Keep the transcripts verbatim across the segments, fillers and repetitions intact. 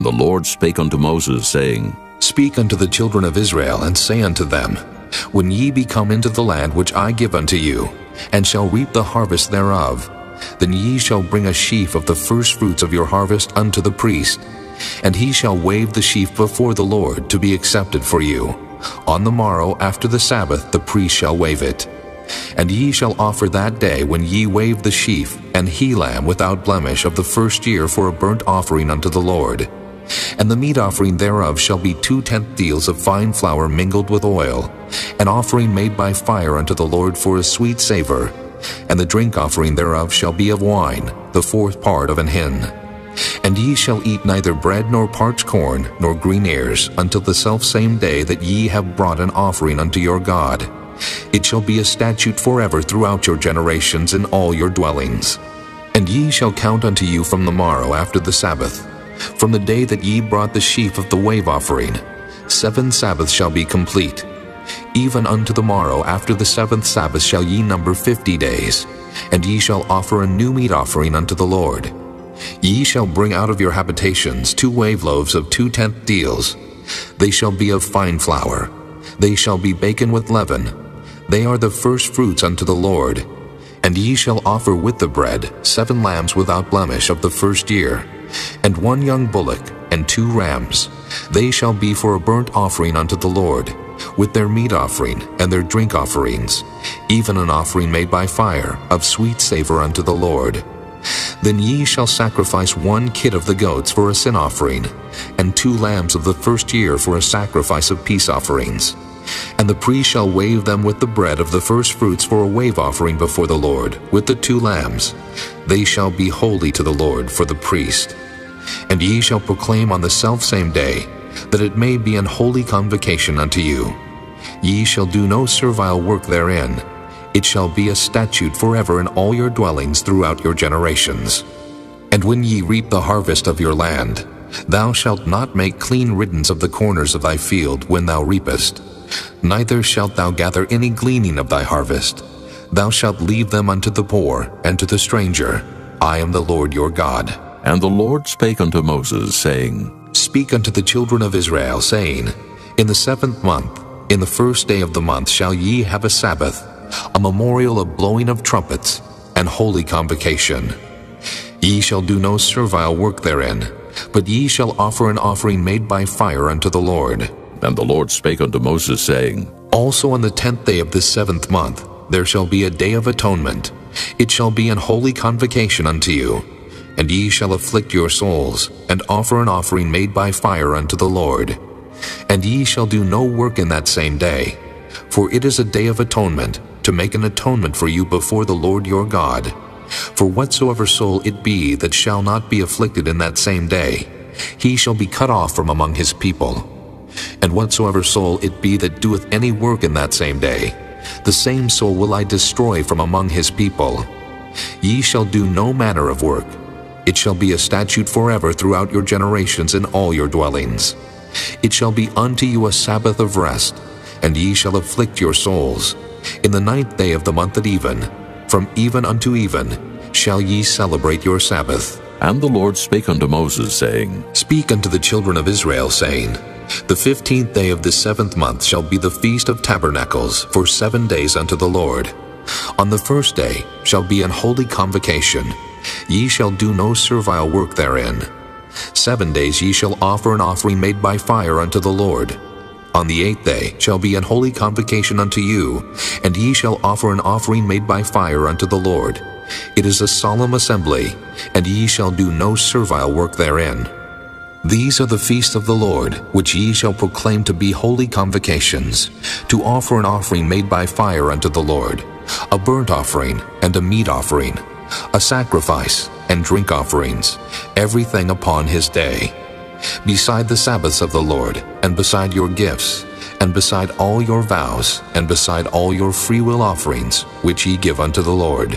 The Lord spake unto Moses, saying, Speak unto the children of Israel, and say unto them, When ye be come into the land which I give unto you, and shall reap the harvest thereof, then ye shall bring a sheaf of the firstfruits of your harvest unto the priest, and he shall wave the sheaf before the Lord to be accepted for you. On the morrow after the Sabbath the priest shall wave it. And ye shall offer that day when ye wave the sheaf an he lamb without blemish of the first year for a burnt offering unto the Lord. And the meat offering thereof shall be two tenth deals of fine flour mingled with oil, an offering made by fire unto the Lord for a sweet savor. And the drink offering thereof shall be of wine, the fourth part of an hin. And ye shall eat neither bread nor parched corn nor green ears until the selfsame day that ye have brought an offering unto your God. It shall be a statute forever throughout your generations in all your dwellings. And ye shall count unto you from the morrow after the Sabbath, from the day that ye brought the sheaf of the wave offering. Seven Sabbaths shall be complete. Even unto the morrow after the seventh Sabbath shall ye number fifty days, and ye shall offer a new meat offering unto the Lord. Ye shall bring out of your habitations two wave loaves of two tenth deals. They shall be of fine flour. They shall be baken with leaven. They are the first fruits unto the Lord. And ye shall offer with the bread seven lambs without blemish of the first year, and one young bullock, and two rams. They shall be for a burnt offering unto the Lord, with their meat offering and their drink offerings, even an offering made by fire of sweet savor unto the Lord. Then ye shall sacrifice one kid of the goats for a sin offering, and two lambs of the first year for a sacrifice of peace offerings. And the priest shall wave them with the bread of the firstfruits for a wave offering before the Lord, with the two lambs. They shall be holy to the Lord for the priest. And ye shall proclaim on the selfsame day, that it may be an holy convocation unto you. Ye shall do no servile work therein. It shall be a statute forever in all your dwellings throughout your generations. And when ye reap the harvest of your land, thou shalt not make clean riddance of the corners of thy field when thou reapest, neither shalt thou gather any gleaning of thy harvest. Thou shalt leave them unto the poor and to the stranger. I am the Lord your God. And the Lord spake unto Moses, saying, Speak unto the children of Israel, saying, In the seventh month, in the first day of the month shall ye have a Sabbath, a memorial of blowing of trumpets, and holy convocation. Ye shall do no servile work therein, but ye shall offer an offering made by fire unto the Lord. And the Lord spake unto Moses, saying, Also on the tenth day of this seventh month there shall be a day of atonement. It shall be an holy convocation unto you. And ye shall afflict your souls, and offer an offering made by fire unto the Lord. And ye shall do no work in that same day, for it is a day of atonement, to make an atonement for you before the Lord your God. For whatsoever soul it be that shall not be afflicted in that same day, he shall be cut off from among his people. And whatsoever soul it be that doeth any work in that same day, the same soul will I destroy from among his people. Ye shall do no manner of work. It shall be a statute forever throughout your generations in all your dwellings. It shall be unto you a Sabbath of rest, and ye shall afflict your souls. In the ninth day of the month at even, from even unto even, shall ye celebrate your Sabbath. And the Lord spake unto Moses, saying, Speak unto the children of Israel, saying, The fifteenth day of this seventh month shall be the feast of tabernacles for seven days unto the Lord. On the first day shall be an holy convocation. Ye shall do no servile work therein. Seven days ye shall offer an offering made by fire unto the Lord. On the eighth day shall be an holy convocation unto you, and ye shall offer an offering made by fire unto the Lord. It is a solemn assembly, and ye shall do no servile work therein. These are the feasts of the Lord, which ye shall proclaim to be holy convocations, to offer an offering made by fire unto the Lord, a burnt offering and a meat offering, a sacrifice and drink offerings, everything upon his day. Beside the Sabbaths of the Lord, and beside your gifts, and beside all your vows, and beside all your freewill offerings, which ye give unto the Lord.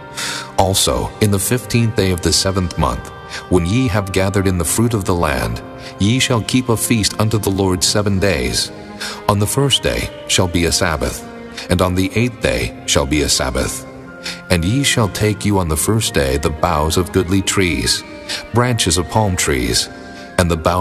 Also, in the fifteenth day of the seventh month, when ye have gathered in the fruit of the land, ye shall keep a feast unto the Lord seven days. On the first day shall be a Sabbath, and on the eighth day shall be a Sabbath. And ye shall take you on the first day the boughs of goodly trees, branches of palm trees, and the bow